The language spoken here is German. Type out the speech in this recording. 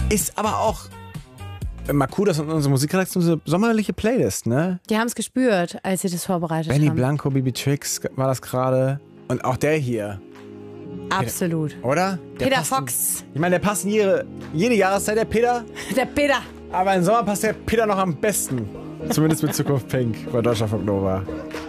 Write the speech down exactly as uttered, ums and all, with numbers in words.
Ist aber auch Marcudas und unsere Musikredaktion so eine sommerliche Playlist, ne? Die haben es gespürt, als sie das vorbereitet Benny haben. Blanco, Bibi Trix war das gerade. Und auch der hier. Absolut. Peter, oder? Der Peter passt Fox. In, ich meine, der passt in jede, jede Jahreszeit, der Peter. Der Peter. Aber im Sommer passt der Peter noch am besten. Zumindest mit Zukunft Pink bei Deutschlandfunk Nova.